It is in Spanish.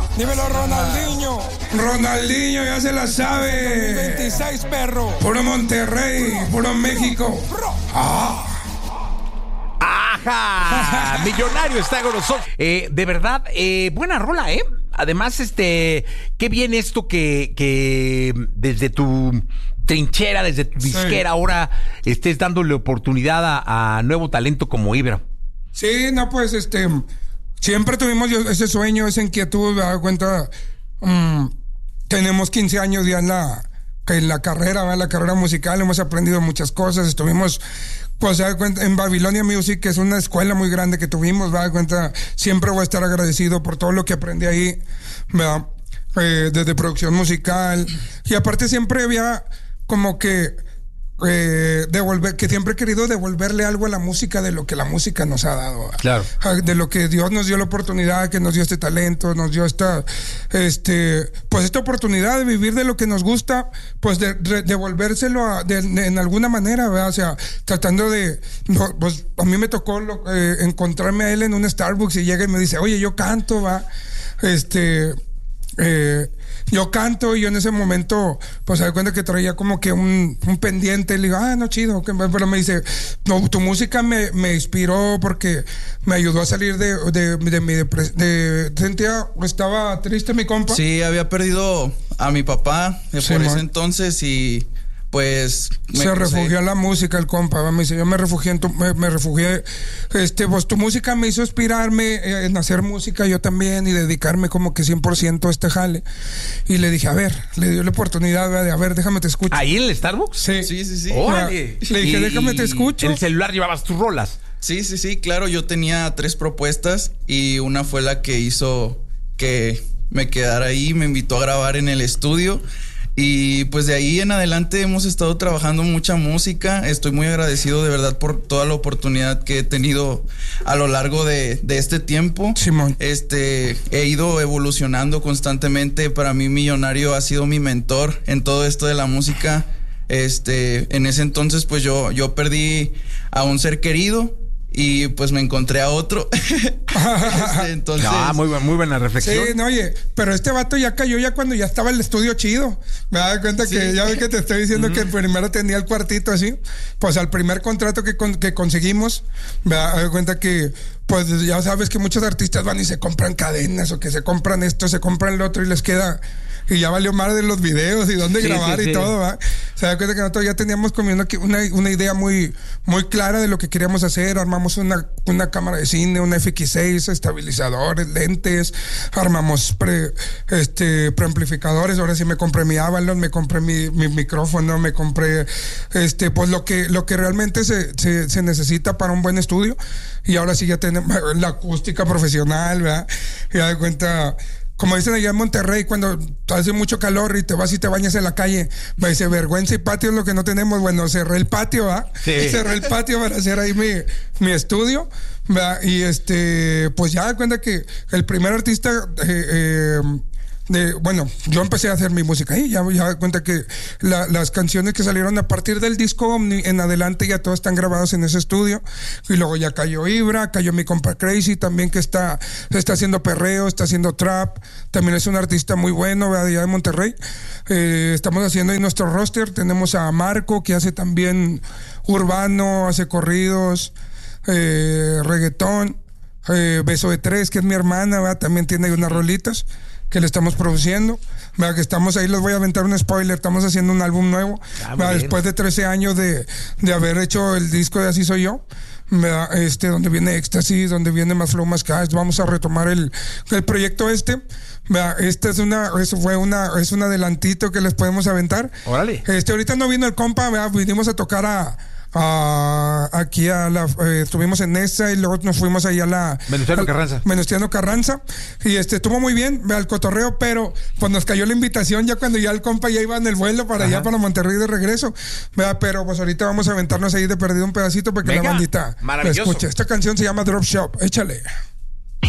Dímelo, Ronaldinho. Ronaldinho ya se la sabe. 26, perro. Puro Monterrey, puro México. ¡Ajá! Millonario está con nosotros. De verdad, buena rola, ¿eh? Además, qué bien esto que desde tu trinchera, desde tu disquera, ahora estés dándole oportunidad a nuevo talento como Ibra. Sí, no, pues, siempre tuvimos ese sueño, esa inquietud, me da cuenta, tenemos 15 años ya en la carrera, ¿verdad? La carrera musical, hemos aprendido muchas cosas, estuvimos, pues, se da cuenta, en Babilonia Music, que es una escuela muy grande que tuvimos, me da cuenta, siempre voy a estar agradecido por todo lo que aprendí ahí, ¿verdad? Desde producción musical, y aparte siempre había como que que siempre he querido devolverle algo a la música de lo que la música nos ha dado. Claro. De lo que Dios nos dio la oportunidad, que nos dio este talento, nos dio esta oportunidad de vivir de lo que nos gusta, pues devolvérselo en alguna manera, ¿verdad? O sea, tratando pues a mí me tocó encontrarme a él en un Starbucks y llega y me dice, oye, yo canto, va, yo canto, y yo en ese momento pues se da cuenta que traía como que un pendiente, y le digo, no, chido, pero me dice, no, tu música me inspiró porque me ayudó a salir de mi depresión, estaba triste mi compa. Sí, había perdido a mi papá por ese entonces, y pues se refugió en la música el compa, me dice, yo me refugié pues tu música me hizo inspirarme en hacer música yo también y dedicarme como que 100% a este jale. Y le dije, le dio la oportunidad de, déjame te escucho. ¿Ahí en el Starbucks? Sí. ¡Órale! Le dije, déjame te escucho. ¿En el celular llevabas tus rolas? Sí, claro, yo tenía 3 propuestas y una fue la que hizo que me quedara ahí, me invitó a grabar en el estudio. Y pues de ahí en adelante hemos estado trabajando mucha música. Estoy muy agradecido de verdad por toda la oportunidad que he tenido a lo largo de este tiempo. Simón. He ido evolucionando constantemente. Para mí Millonario ha sido mi mentor en todo esto de la música. En ese entonces pues yo perdí a un ser querido y pues me encontré a otro. Entonces, muy buena reflexión. Sí, no, oye, pero este vato ya cayó ya cuando ya estaba el estudio chido. Me da cuenta que ya ves que te estoy diciendo que primero tenía el cuartito así. Pues al primer contrato que conseguimos, me da cuenta que pues ya sabes que muchos artistas van y se compran cadenas, o que se compran esto, se compran lo otro, y les queda, y ya valió más de los videos y dónde grabar y todo, ¿va? Se da cuenta que nosotros ya teníamos comiendo una idea muy, muy clara de lo que queríamos hacer. Armamos una cámara de cine, una FX6, estabilizadores, lentes, armamos preamplificadores. Ahora sí me compré mi Avalon, me compré mi micrófono, me compré pues lo que realmente se necesita para un buen estudio. Y ahora sí ya tenemos la acústica profesional, ¿verdad? Y da cuenta, como dicen allá en Monterrey, cuando hace mucho calor y te vas y te bañas en la calle, me dice, vergüenza y patio es lo que no tenemos. Bueno, cerré el patio, ¿va? Sí. Cerré el patio para hacer ahí mi estudio, ¿va? Y pues ya da cuenta que el primer artista yo empecé a hacer mi música ahí, ya da cuenta que las canciones que salieron a partir del disco Omni en adelante ya todas están grabadas en ese estudio. Y luego ya cayó Ibra, cayó mi compa Crazy también, que está haciendo perreo, está haciendo trap, también es un artista muy bueno, ¿verdad? Allá de Monterrey. Estamos haciendo ahí nuestro roster, tenemos a Marco, que hace también urbano, hace corridos, reggaetón, Beso de Tres, que es mi hermana, ¿verdad? También tiene ahí unas rolitas que le estamos produciendo, ¿verdad? Que estamos ahí, les voy a aventar un spoiler, estamos haciendo un álbum nuevo, después de 13 años de haber hecho el disco de Así Soy Yo, ¿verdad? Donde viene Éxtasis, donde viene Más Flow Más Cash, vamos a retomar el proyecto ¿verdad? Es un adelantito que les podemos aventar. Órale. Ahorita no vino el compa, ¿verdad? Vinimos a tocar aquí estuvimos en esa y luego nos fuimos ahí a la Venustiano Carranza y estuvo muy bien, al cotorreo, pero pues nos cayó la invitación ya cuando ya el compa ya iba en el vuelo para allá, para Monterrey de regreso, ¿verdad? Pero pues ahorita vamos a aventarnos ahí de perdido un pedacito para que la bandita la escuche. Esta canción se llama Drop Shop, échale.